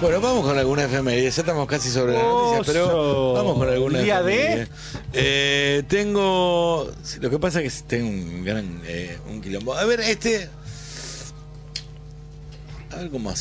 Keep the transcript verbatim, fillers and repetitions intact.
Bueno, vamos con alguna efeméride. Ya estamos casi sobre la noticia, pero vamos con alguna ¿Día efeméride. de? Eh, tengo... sí, lo que pasa es que tengo un gran... Eh, un quilombo. A ver, este... A ver cómo hace.